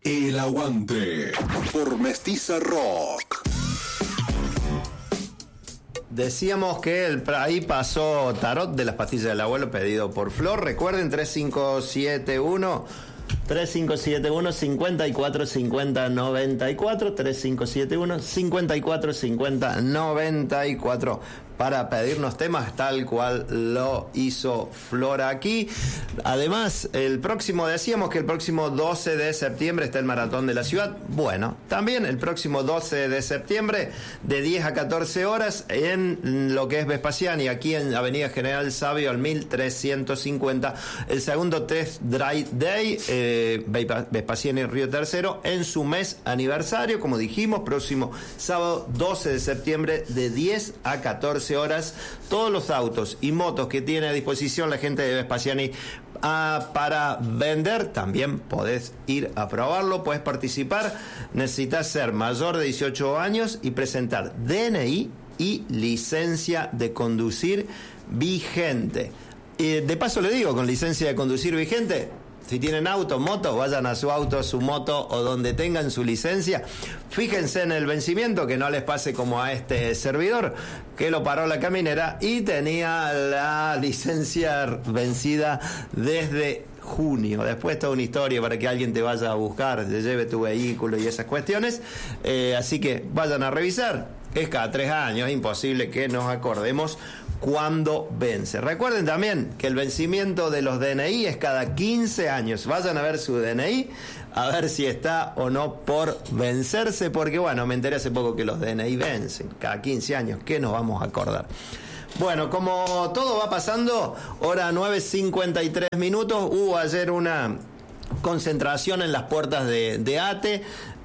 El Aguante por Mestiza Rock. Decíamos que ahí pasó Tarot de las pastillas del abuelo pedido por Flor. Recuerden 3571 54 50 94 3571 54 50 94 para pedirnos temas tal cual lo hizo Flor aquí. Además, decíamos que el próximo 12 de septiembre está el Maratón de la Ciudad. Bueno, también el próximo 12 de septiembre de 10 a 14 horas en lo que es Vespasiani, aquí en Avenida General Sabio al 1350, el segundo Test Drive Day, Vespasiani Río Tercero, en su mes aniversario, como dijimos, próximo sábado 12 de septiembre de 10 a 14 horas. Todos los autos y motos que tiene a disposición la gente de Vespasiani para vender, también podés ir a probarlo, podés participar. Necesitas ser mayor de 18 años y presentar DNI y licencia de conducir vigente. De paso le digo, con licencia de conducir vigente, si tienen auto, moto, vayan a su auto, su moto o donde tengan su licencia. Fíjense en el vencimiento, que no les pase como a este servidor, que lo paró la caminera y tenía la licencia vencida desde junio. Después toda una historia para que alguien te vaya a buscar, te lleve tu vehículo y esas cuestiones. Así que vayan a revisar. Es cada 3 años, es imposible que nos acordemos cuando vence. Recuerden también que el vencimiento de los DNI es cada 15 años. Vayan a ver su DNI, a ver si está o no por vencerse, porque bueno, me enteré hace poco que los DNI vencen cada 15 años. ¿Qué nos vamos a acordar? Bueno, como todo va pasando, hora 9:53, hubo ayer una concentración en las puertas de ATE.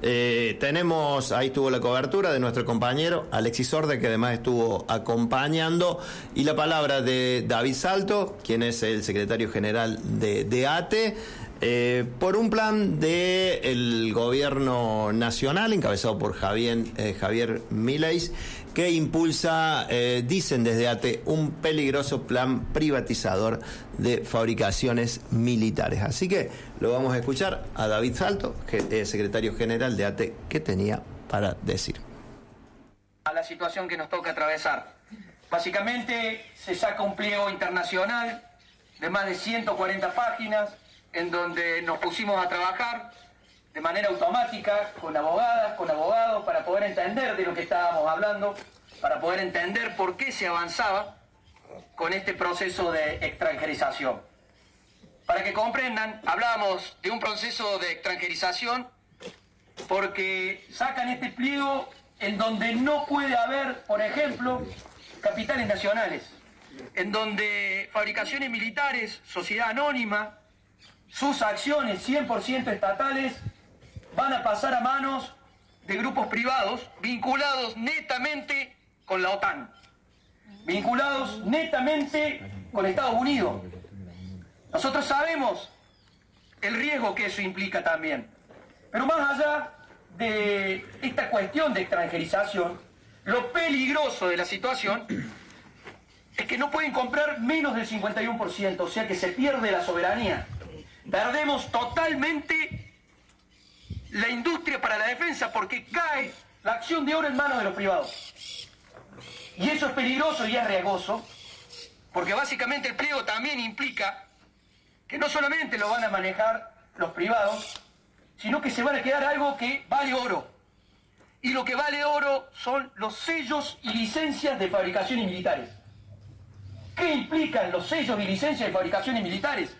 Ahí estuvo la cobertura de nuestro compañero Alexis Orde, que además estuvo acompañando, y la palabra de David Salto, quien es el secretario general de ATE, por un plan del gobierno nacional encabezado por Javier Milei, que impulsa, dicen desde ATE, un peligroso plan privatizador de fabricaciones militares. Así que lo vamos a escuchar a David Salto, secretario general de ATE, que tenía para decir. A la situación que nos toca atravesar. Básicamente se saca un pliego internacional de más de 140 páginas, en donde nos pusimos a trabajar de manera automática con abogadas, con abogados, para poder entender de lo que estábamos hablando, para poder entender por qué se avanzaba con este proceso de extranjerización. Para que comprendan, hablábamos de un proceso de extranjerización porque sacan este pliego en donde no puede haber, por ejemplo, capitales nacionales, en donde fabricaciones militares, sociedad anónima, sus acciones 100% estatales van a pasar a manos de grupos privados vinculados netamente con la OTAN, vinculados netamente con Estados Unidos. Nosotros sabemos el riesgo que eso implica también. Pero más allá de esta cuestión de extranjerización, lo peligroso de la situación es que no pueden comprar menos del 51%, o sea que se pierde la soberanía. Perdemos totalmente la industria para la defensa porque cae la acción de oro en manos de los privados. Y eso es peligroso y es riesgoso, porque básicamente el pliego también implica que no solamente lo van a manejar los privados, sino que se van a quedar algo que vale oro. Y lo que vale oro son los sellos y licencias de fabricaciones militares. ¿Qué implican los sellos y licencias de fabricaciones militares?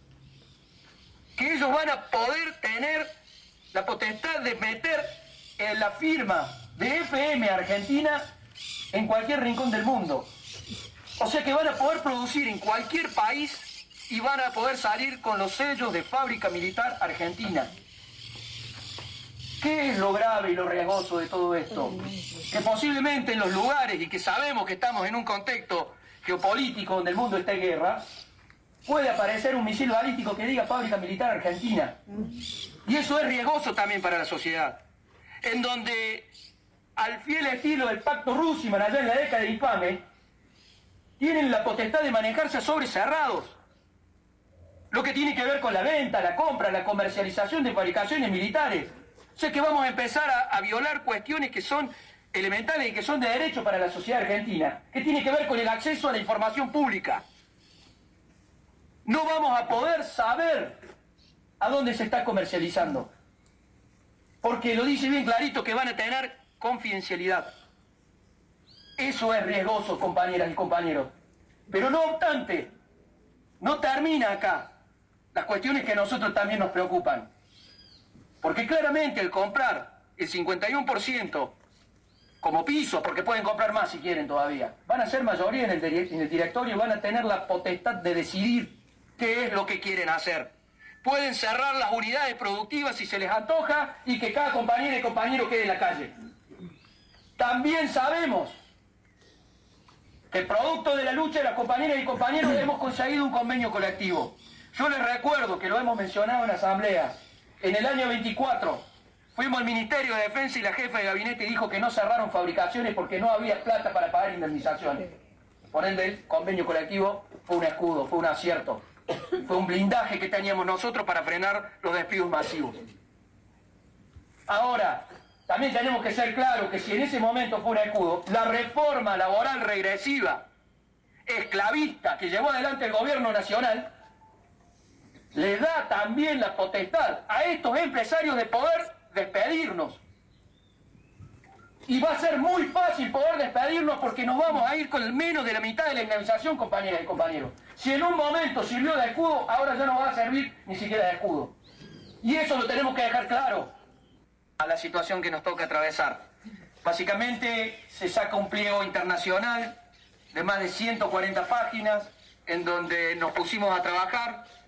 Que ellos van a poder tener la potestad de meter en la firma de FM Argentina en cualquier rincón del mundo. O sea que van a poder producir en cualquier país y van a poder salir con los sellos de fábrica militar argentina. ¿Qué es lo grave y lo riesgoso de todo esto? Que posiblemente en los lugares, y que sabemos que estamos en un contexto geopolítico donde el mundo está en guerra, puede aparecer un misil balístico que diga fábrica militar argentina. Y eso es riesgoso también para la sociedad. En donde, al fiel estilo del pacto Rusiman allá en la década de infame, tienen la potestad de manejarse a sobres cerrados. lo que tiene que ver con la venta, la compra, la comercialización de fabricaciones militares. O sea que vamos a empezar a violar cuestiones que son elementales y que son de derecho para la sociedad argentina, que tiene que ver con el acceso a la información pública. No vamos a poder saber a dónde se está comercializando, porque lo dice bien clarito que van a tener confidencialidad. Eso es riesgoso, compañeras y compañeros. Pero no obstante, no termina acá. Las cuestiones que a nosotros también nos preocupan. Porque claramente el comprar el 51% como piso, porque pueden comprar más si quieren todavía, van a ser mayoría en el directorio, van a tener la potestad de decidir qué es lo que quieren hacer. Pueden cerrar las unidades productivas si se les antoja y que cada compañera y compañero quede en la calle. También sabemos que producto de la lucha de las compañeras y compañeros hemos conseguido un convenio colectivo. Yo les recuerdo que lo hemos mencionado en asamblea. En el año 24 fuimos al Ministerio de Defensa y la jefa de gabinete dijo que no cerraron fabricaciones porque no había plata para pagar indemnizaciones. Por ende, el convenio colectivo fue un escudo, fue un acierto. Fue un blindaje que teníamos nosotros para frenar los despidos masivos. Ahora, también tenemos que ser claros que si en ese momento fue un escudo, la reforma laboral regresiva, esclavista, que llevó adelante el gobierno nacional, le da también la potestad a estos empresarios de poder despedirnos. Y va a ser muy fácil poder despedirnos porque nos vamos a ir con menos de la mitad de la indemnización, compañeras y compañeros. Si en un momento sirvió de escudo, ahora ya no va a servir ni siquiera de escudo. Y eso lo tenemos que dejar claro a la situación que nos toca atravesar. Básicamente se saca un pliego internacional de más de 140 páginas en donde nos pusimos a trabajar